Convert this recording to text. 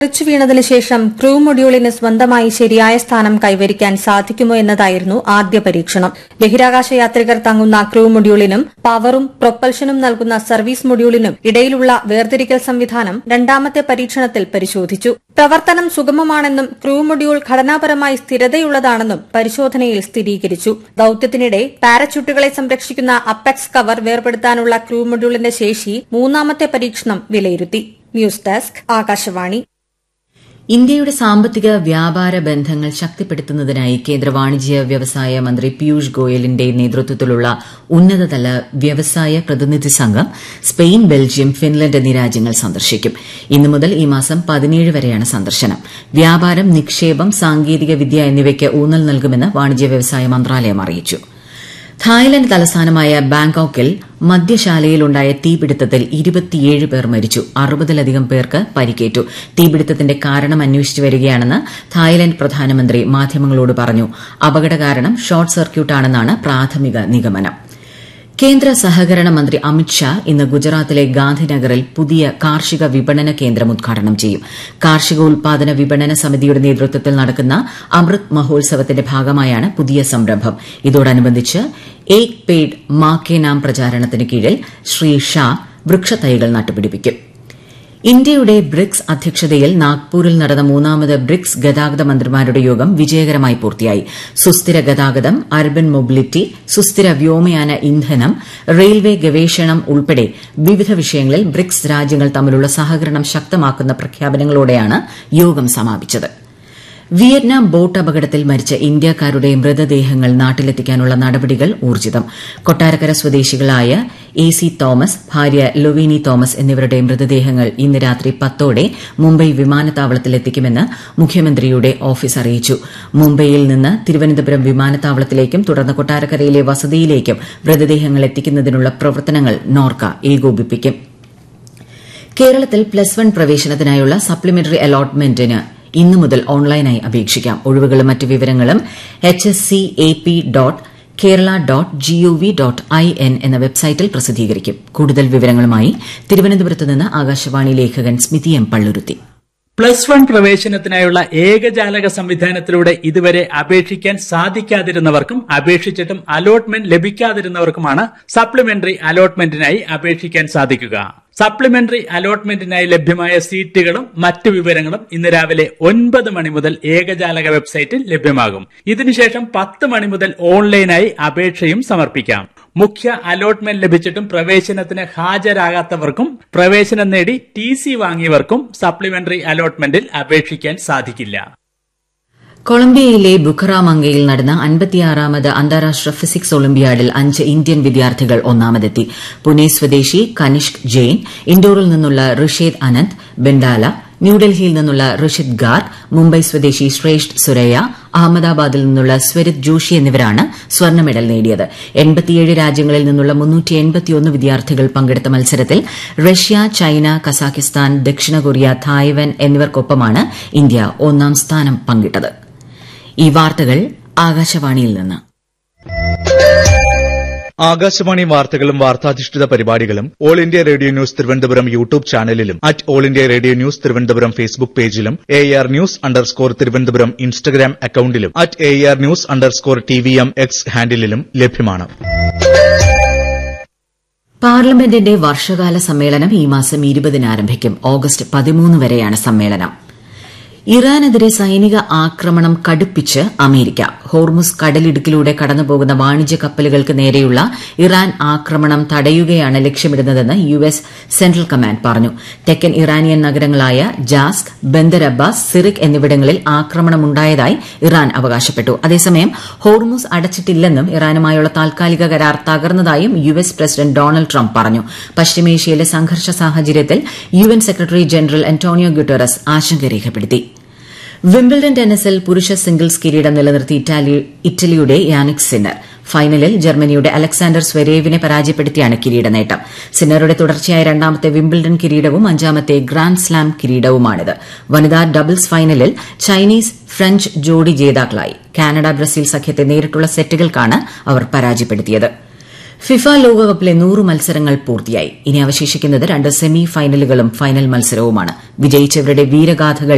തെറിച്ചു വീണതിനു ശേഷം ക്രൂ മൊഡ്യൂളിന് സ്വന്തമായി ശരിയായ സ്ഥാനം കൈവരിക്കാൻ സാധിക്കുമോ എന്നതായിരുന്നു ആദ്യ പരീക്ഷണം. ബഹിരാകാശ യാത്രികർ തങ്ങുന്ന ക്രൂ മൊഡ്യൂളിനും പവറും പ്രൊപ്പൽഷനും നൽകുന്ന സർവീസ് മൊഡ്യൂളിനും ഇടയിലുള്ള വേർതിരിക്കൽ സംവിധാനം രണ്ടാമത്തെ പരീക്ഷണത്തിൽ പരിശോധിച്ചു. പ്രവർത്തനം സുഗമമാണെന്നും ക്രൂ മൊഡ്യൂൾ ഘടനാപരമായി സ്ഥിരതയുള്ളതാണെന്നും പരിശോധനയിൽ സ്ഥിരീകരിച്ചു. ദൌത്യത്തിനിടെ പാരച്യൂട്ടുകളെ സംരക്ഷിക്കുന്ന അപ്പെക്സ് കവർ വേർപെടുത്താനുള്ള ക്രൂ മൊഡ്യൂളിന്റെ ശേഷി മൂന്നാമത്തെ പരീക്ഷണം വിലയിരുത്തി. News desk, Akashvani. ഇന്ത്യയുടെ സാമ്പത്തിക വ്യാപാര ബന്ധങ്ങൾ ശക്തിപ്പെടുത്തുന്നതിനായി കേന്ദ്ര വാണിജ്യ വ്യവസായ മന്ത്രി പീയൂഷ് ഗോയലിന്റെ നേതൃത്വത്തിലുള്ള ഉന്നതതല വ്യവസായ പ്രതിനിധി സംഘം സ്പെയിൻ, ബെൽജിയം, ഫിൻലൻഡ് എന്നീ രാജ്യങ്ങൾ സന്ദർശിക്കും. ഇന്നു മുതൽ ഈ മാസം 17 വരെയാണ് സന്ദർശനം. വ്യാപാരം, നിക്ഷേപം, സാങ്കേതിക വിദ്യ എന്നിവയ്ക്ക് ഊന്നൽ നൽകുമെന്ന് വാണിജ്യ വ്യവസായ മന്ത്രാലയം അറിയിച്ചു. തായ്ലൻഡ് തലസ്ഥാനമായ ബാങ്കോക്കിൽ മദ്യശാലയിലുണ്ടായ തീപിടുത്തത്തിൽ 27 പേർ മരിച്ചു. 60-ലധികം പേർക്ക് പരിക്കേറ്റു. തീപിടുത്തത്തിന്റെ കാരണം അന്വേഷിച്ചു വരികയാണെന്ന് തായ്ലൻഡ് പ്രധാനമന്ത്രി മാധ്യമങ്ങളോട് പറഞ്ഞു. അപകട കാരണം ഷോർട്ട് സർക്യൂട്ടാണെന്നാണ് പ്രാഥമിക നിഗമനം. കേന്ദ്ര സഹകരണ മന്ത്രി അമിത് ഷാ ഇന്ന് ഗുജറാത്തിലെ ഗാന്ധിനഗറിൽ പുതിയ കാർഷിക വിപണന കേന്ദ്രം ഉദ്ഘാടനം ചെയ്യും. കാർഷിക ഉൽപാദന വിപണന സമിതിയുടെ നേതൃത്വത്തിൽ നടക്കുന്ന അമൃത് മഹോത്സവത്തിന്റെ ഭാഗമായാണ് പുതിയ സംരംഭം. ഇതോടനുബന്ധിച്ച് ഏക് പേഡ് മാ കെ നാം പ്രചാരണത്തിന് കീഴിൽ ശ്രീ ഷാ വൃക്ഷത്തൈകൾ നട്ടുപിടിപ്പിക്കും. ഇന്ത്യയുടെ ബ്രിക്സ് അധ്യക്ഷതയിൽ നാഗ്പൂരിൽ നടന്ന മൂന്നാമത് ബ്രിക്സ് ഗതാഗത മന്ത്രിമാരുടെ യോഗം വിജയകരമായി പൂർത്തിയായി. സുസ്ഥിര ഗതാഗതം, അർബൻ മൊബിലിറ്റി, സുസ്ഥിര വ്യോമയാന ഇന്ധനം, റെയിൽവേ ഗവേഷണം ഉൾപ്പെടെ വിവിധ വിഷയങ്ങളിൽ ബ്രിക്സ് രാജ്യങ്ങൾ തമ്മിലുള്ള സഹകരണം ശക്തമാക്കുന്ന പ്രഖ്യാപനങ്ങളോടെയാണ് യോഗം സമാപിച്ചത്. വിയറ്റ്നാം ബോട്ട് അപകടത്തിൽ മരിച്ച ഇന്ത്യക്കാരുടെ മൃതദേഹങ്ങൾ നാട്ടിലെത്തിക്കാനുള്ള നടപടികൾ ഊർജിതം. കൊട്ടാരക്കര സ്വദേശികളായ AC തോമസ്, ഭാര്യ ലൊവീനി തോമസ് എന്നിവരുടെ മൃതദേഹങ്ങൾ ഇന്ന് രാത്രി 10ഓടെ മുംബൈ വിമാനത്താവളത്തിൽ എത്തിക്കുമെന്ന് മുഖ്യമന്ത്രിയുടെ ഓഫീസ് അറിയിച്ചു. മുംബൈയിൽ നിന്ന് തിരുവനന്തപുരം വിമാനത്താവളത്തിലേക്കും തുടർന്ന് കൊട്ടാരക്കരയിലെ വസതിയിലേക്കും മൃതദേഹങ്ങൾ എത്തിക്കുന്നതിനുള്ള പ്രവർത്തനങ്ങൾ നോർക്ക ഏകോപിപ്പിക്കും. കേരളത്തിൽ +1 പ്രവേശനത്തിനായുള്ള സപ്ലിമെന്ററി അലോട്ട്മെന്റിന് ഇന്നു മുതൽ ഓൺലൈനായി അപേക്ഷിക്കാം. ഒഴിവുകളും മറ്റ് വിവരങ്ങളും hscap.kerala.gov.in എന്ന വെബ്സൈറ്റിൽ പ്രസിദ്ധീകരിക്കും. കൂടുതൽ വിവരങ്ങളുമായി തിരുവനന്തപുരത്ത് നിന്ന് ആകാശവാണി ലേഖകൻ സ്മിതി എം പള്ളുരുത്തി. +1 പ്രവേശനത്തിനായുള്ള ഏകജാലക സംവിധാനത്തിലൂടെ ഇതുവരെ അപേക്ഷിക്കാൻ സാധിക്കാതിരുന്നവർക്കും അപേക്ഷിച്ചിട്ടും അലോട്ട്മെന്റ് ലഭിക്കാതിരുന്നവർക്കുമാണ് സപ്ലിമെന്ററി അലോട്ട്മെന്റിനായി അപേക്ഷിക്കാൻ സാധിക്കുക. സപ്ലിമെന്ററി അലോട്ട്മെന്റിനായി ലഭ്യമായ സീറ്റുകളും മറ്റു വിവരങ്ങളും ഇന്ന് രാവിലെ 9 മണി മുതൽ ഏകജാലക വെബ്സൈറ്റിൽ ലഭ്യമാകും. ഇതിനുശേഷം 10 മണി മുതൽ ഓൺലൈനായി അപേക്ഷയും സമർപ്പിക്കാം. മുഖ്യ അലോട്ട്മെന്റ് ലഭിച്ചിട്ടും പ്രവേശനത്തിന് ഹാജരാകാത്തവർക്കും പ്രവേശനം നേടി TC വാങ്ങിയവർക്കും സപ്ലിമെന്ററി അലോട്ട്മെന്റിൽ അപേക്ഷിക്കാൻ സാധിക്കില്ല. കൊളംബിയയിലെ ബുഖറാമംഗയിൽ നടന്ന 56ാമത് അന്താരാഷ്ട്ര ഫിസിക്സ് ഒളിമ്പ്യാഡിൽ 5 ഇന്ത്യൻ വിദ്യാർത്ഥികൾ ഒന്നാമതെത്തി. പുനെ സ്വദേശി കനിഷ്ക് ജെയിൻ, ഇൻഡോറിൽ നിന്നുള്ള ഋഷേദ് അനന്ത് ബെൻഡാല, ന്യൂഡൽഹിയിൽ നിന്നുള്ള ഋഷിത് ഗാർഗ്, മുംബൈ സ്വദേശി ശ്രേഷ്ഠ് സുരയ്യ, അഹമ്മദാബാദിൽ നിന്നുള്ള സ്വരിത് ജോഷി എന്നിവരാണ് സ്വർണ്ണ മെഡൽ നേടിയത്. 87 രാജ്യങ്ങളിൽ നിന്നുള്ള 381 വിദ്യാർത്ഥികൾ പങ്കെടുത്ത മത്സരത്തിൽ റഷ്യ, ചൈന, കസാഖിസ്ഥാൻ, ദക്ഷിണ കൊറിയ, തായ്വാൻ എന്നിവർക്കൊപ്പമാണ് ഇന്ത്യ ഒന്നാം സ്ഥാനം പങ്കിട്ടത്. ഈ വാർത്തകൾ ആകാശവാണിയിൽ നിന്ന്. ആകാശവാണി വാർത്തകളും വാർത്താധിഷ്ഠിത പരിപാടികളും all India radio news Thiruvananthapuram YouTube ചാനലിലും all India radio news Thiruvananthapuram Facebook പേജിലും AR News_ തിരുവനന്തപുരം ഇൻസ്റ്റഗ്രാം അക്കൌണ്ടിലും AR News_TVM X ഹാൻഡിലും ലഭ്യമാണ്. പാർലമെന്റിന്റെ വർഷകാല സമ്മേളനം ഈ മാസം 20-ന് ആരംഭിക്കും. ഓഗസ്റ്റ് 13 വരെയാണ് സമ്മേളനം. ഇറാനെതിരെ സൈനിക ആക്രമണം കടുപ്പിച്ച് അമേരിക്ക. ഹോർമുസ് കടലിടുക്കിലൂടെ കടന്നുപോകുന്ന വാണിജ്യ കപ്പലുകൾക്ക് നേരെയുള്ള ഇറാൻ ആക്രമണം തടയുകയാണ് ലക്ഷ്യമിടുന്നതെന്ന് US സെൻട്രൽ കമാൻഡ് പറഞ്ഞു. തെക്കൻ Iranian നഗരങ്ങളായ Jask, Bandar Abbas, Cyriac എന്നിവിടങ്ങളിൽ ആക്രമണമുണ്ടായതായി ഇറാൻ അവകാശപ്പെട്ടു. അതേസമയം ഹോർമുസ് അടച്ചിട്ടില്ലെന്നും ഇറാനുമായുള്ള താൽക്കാലിക കരാർ തകർന്നതായും US പ്രസിഡന്റ് ഡൊണാൾഡ് ട്രംപ് പറഞ്ഞു. പശ്ചിമേഷ്യയിലെ സംഘർഷ സാഹചര്യത്തിൽ UN secretary general Antonio Guterres ആശങ്ക രേഖപ്പെടുത്തി. വിംബിൾഡൺ ടെന്നീസിൽ പുരുഷ സിംഗിൾസ് കിരീടം നിലനിർത്തി ഇറ്റലിയുടെ യാനിക് സിന്നർ. ഫൈനലിൽ ജർമ്മനിയുടെ അലക്സാണ്ടർ സ്വരേവിനെ പരാജയപ്പെടുത്തിയാണ് കിരീട നേട്ടം. സിന്നറുടെ തുടർച്ചയായ രണ്ടാമത്തെ വിംബിൾഡൺ കിരീടവും 5ാമത്തെ ഗ്രാൻഡ് സ്ലാം കിരീടവുമാണിത്. വനിതാ ഡബിൾസ് ഫൈനലിൽ ചൈനീസ് ഫ്രഞ്ച് ജോഡി ജേതാക്കളായി. കാനഡ ബ്രസീൽ സഖ്യത്തെ നേരിട്ടുള്ള സെറ്റുകൾക്കാണ് അവർ പരാജയപ്പെടുത്തിയത്. ഫിഫ ലോകകപ്പിലെ 100 മത്സരങ്ങൾ പൂർത്തിയായി. ഇനി അവശേഷിക്കുന്നത് 2 സെമി ഫൈനലുകളും ഫൈനൽ മത്സരവുമാണ്. വിജയിച്ചവരുടെ വീരഗാഥകൾ